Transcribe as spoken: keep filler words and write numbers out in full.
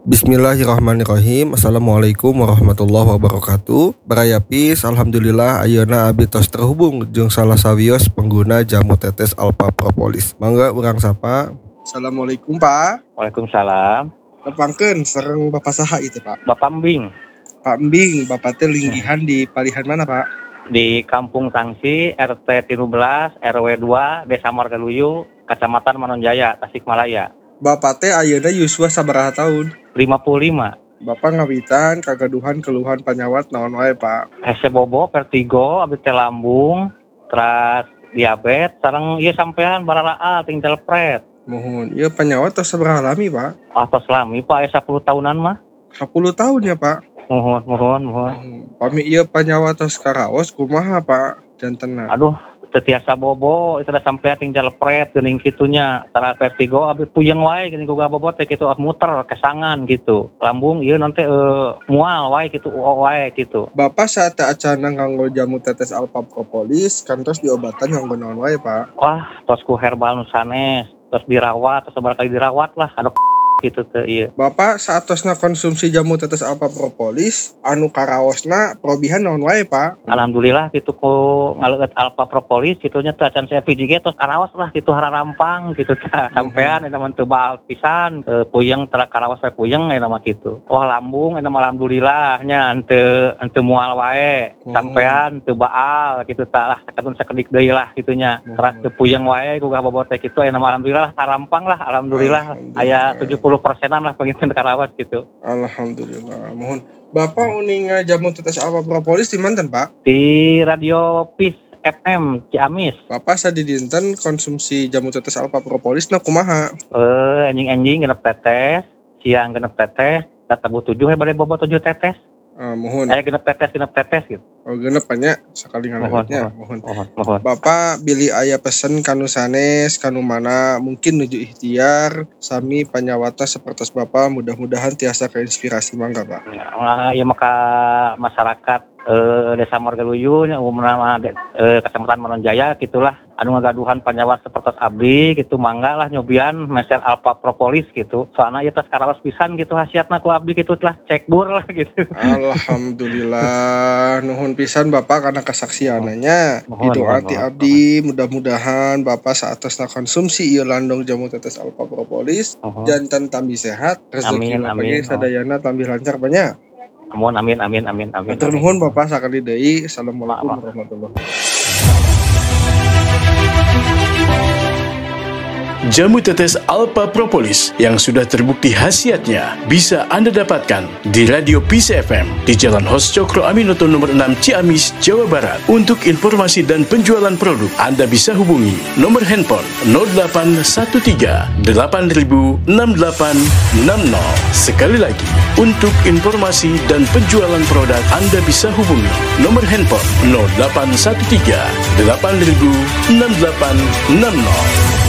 Bismillahirrahmanirrahim. Assalamualaikum warahmatullahi wabarakatuh. Baraya Pis, alhamdulillah ayeuna abdi tos terhubung jeung salah sawios pengguna jamu tetes Alpha Propolis. Mangga urang sapa. Assalamualaikum Pak. Waalaikumsalam. Nepangkeun sareng Bapak saha itu Pak? Bapak Mbing. Pak Mbing, Bapak teh linggihan di palihan mana Pak? Di Kampung Tangsi, R T tiga belas, R W dua, Desa Margaluyu, Kecamatan Manonjaya, Tasikmalaya. Bapak teh ayeuna yuswa sabaraha tahun? lima puluh lima. Bapak ngawitan kagaduhan keluhan panyawat naon wae Pak? Hese bobo, vertigo, abdi teh lambung, terus diabetes, sareng ieu sampean baralaa ting telepret. Mohon, ieu panyawat tos sabaraha lami Pak? Atos lami Pak, aya sepuluh tahunan mah. sepuluh tahun ya Pak? Mohon, mohon, mohon. Pami ieu panyawat tos karaos kumaha Pak? Jantenna. Aduh, tetiasa bobo, itu udah sampai tinggal lepret, geuning kitunya. Tara vertigo, abis puyeng wae, gini gua bobo, teh gitu, muter, kesangan gitu. Lambung, iya nanti uh, mual wae gitu, wae gitu. Bapak saat acana nganggo jamu tetes Alpha Propolis, kantos diobatan nganggo naon wae Pak? Wah, tos ku herbal nusanes, tos dirawat, tos seberapa kali dirawat lah, ada gitu tuh iya. Bapak saat tosna konsumsi jamu tetes Alpha Propolis, anu karaosna probihan naon wae Pak? Alhamdulillah gitu ku ngaleueut Alpha Propolis kitunya teh acan saya P J G tos karaos lah gitu hararampang gitu tah. Sampean eta mah teu baal pisan, e, puyeng tara karaos wae puyeng eta mah kitu. Wah lambung eta mah alhamdulillah nya henteu henteu mual wae. Sampean teu baal gitu tah lah sakadun sakedik deui lah kitunya. Tara teu puyeng wae gugah bobot teh kitu aya mah alhamdulillah harampang lah alhamdulillah aya tujuh puluh persenan lah pengen karawas gitu. Alhamdulillah. Mohon Bapak uning jamu tetes Alpha Propolis di manten Pak? Di Radio Pis F M Ciamis. Bapak sadi dinten konsumsi jamu tetes Alpha Propolis na kumaha? Eh anjing-anjing genep tetes, siang genep tetes, tabu tujuh bade bobo tujuh tetes. Uh, mohon. Aya genep tetes genep tetes gitu. Oh genep nya sakali ngaleutnya. Mohon. Mohon. Mohon. Bapak bilih aya pesen kanu sanes kanu mana mungkin nuju ikhtiar sami panyawata sapertos Bapak mudah-mudahan tiasa keinspirasi mangga Pak. Ya, ya maka masyarakat eh, Desa Margaluyu nya umumna eh, Kecamatan Manonjaya gitulah anu ngagaduhan panyawat sapertos abdi gitu mangga lah nyobian meser Alpha Propolis gitu. Soalna ieu tos karaos pisan gitu hasiatna ku abdi gitu lah cek bur lah gitu. Alhamdulillah nuhun pisan Bapak karena kesaksiananya. Itu arti abdi mudah-mudahan Bapak saatosna konsumsi ieu landong jamu tetes Alpha Propolis janten tambi sehat rezeki pagi sadayana tambi lancar banyak. Amin amin amin amin amin. Matur nuhun Bapak sakali deui. Assalamualaikum warahmatullahi wabarakatuh. Jamu tetes Alpha Propolis yang sudah terbukti khasiatnya bisa Anda dapatkan di Radio Pis F M di Jalan Hos Cokro Aminoto nomor enam Ciamis, Jawa Barat. Untuk informasi dan penjualan produk, Anda bisa hubungi nomor handphone nol delapan satu tiga delapan nol enam delapan enam nol. Sekali lagi, untuk informasi dan penjualan produk, Anda bisa hubungi nomor handphone nol delapan satu tiga delapan nol enam delapan enam nol.